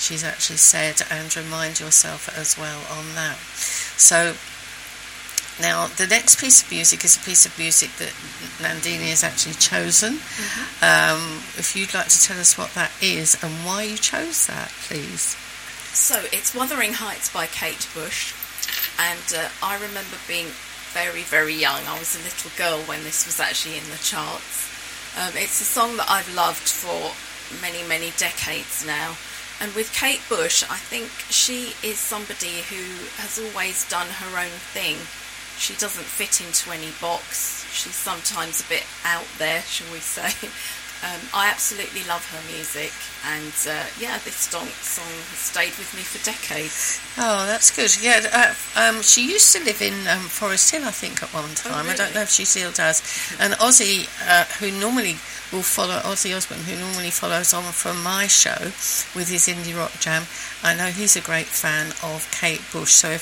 she's actually said, and remind yourself as well on that. So now the next piece of music is a piece of music that Nandini has actually chosen. If you'd like to tell us what that is and why you chose that, please. So it's Wuthering Heights by Kate Bush, and I remember being very, very young. I was a little girl when this was actually in the charts. It's a song that I've loved for many, many decades now. And with Kate Bush, I think she is somebody who has always done her own thing. She doesn't fit into any box. She's sometimes a bit out there, shall we say. I absolutely love her music, and this song has stayed with me for decades. Oh, that's good. Yeah, she used to live in Forest Hill, I think, at one time. Oh, really? I don't know if she still does. And Ozzy, who normally will follow, Ozzy Osbourne, who normally follows on from my show with his Indie Rock Jam, I know he's a great fan of Kate Bush. So